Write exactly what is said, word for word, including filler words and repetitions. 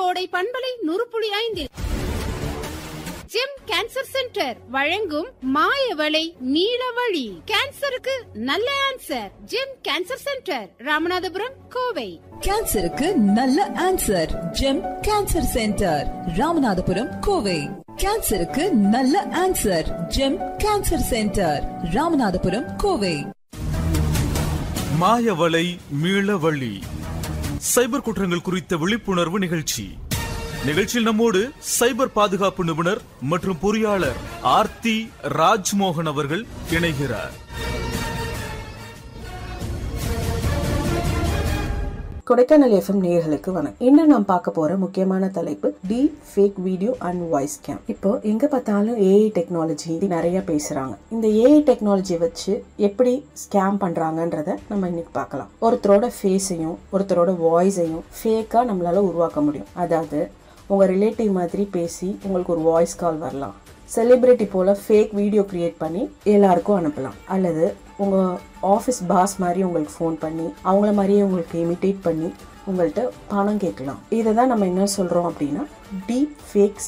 கோடை பண்பலை நூறு புள்ளி ஐந்தில் ஜெம் கேன்சர் சென்டர் வழங்கும் மாயவளை நீலவழி. கேன்சருக்கு நல்ல answer. GeM cancer centre, Ramanathapuram, Kovai. கேன்சருக்கு நல்ல answer. GeM cancer centre, Ramanathapuram, Kovai. கேன்சருக்கு நல்ல answer. GeM cancer centre, Ramanathapuram, Kovai. மாயவளை மீளவழி சைபர் குற்றங்கள் குறித்த விழிப்புணர்வு நிகழ்ச்சி. நிகழ்ச்சியில் நம்மோடு சைபர் பாதுகாப்பு நிபுணர் மற்றும் பொறியாளர் ஆர்த்தி ராஜ்மோகன் அவர்கள் இணைகிறார். கொடைக்கானல் எஃப்எம் நேயர்களுக்கு வணக்கம். இன்று நாம் பார்க்க போற முக்கியமான தலைப்பு deep fake video and voice game. இப்போ எங்க பார்த்தாலும் ஏஐ டெக்னாலஜி நிறைய பேசுறாங்க. இந்த ஏஐ டெக்னாலஜி வச்சு எப்படி ஸ்கேம் பண்றாங்கன்றத நம்ம இன்னைக்கு பார்க்கலாம். ஒருத்தரோட ஃபேஸையும் ஒருத்தரோட வாய்ஸையும் ஃபேக்கா நம்மளால உருவாக்க முடியும். அதாவது உங்க ரிலேட்டிவ் மாதிரி பேசி உங்களுக்கு ஒரு வாய்ஸ் கால் வரலாம். செலிபிரிட்டி போல ஃபேக் வீடியோ கிரியேட் பண்ணி எல்லாருக்கும் அனுப்பலாம். அல்லது உங்க ஆஃபீஸ் பாஸ் மாதிரி உங்களுக்கு ஃபோன் பண்ணி அவங்கள மாதிரியே உங்களுக்கு இமிட்டேட் பண்ணி உங்கள்கிட்ட பணம் கேட்கலாம். இதை தான் நம்ம என்ன சொல்றோம் அப்படின்னா டீப் ஃபேக்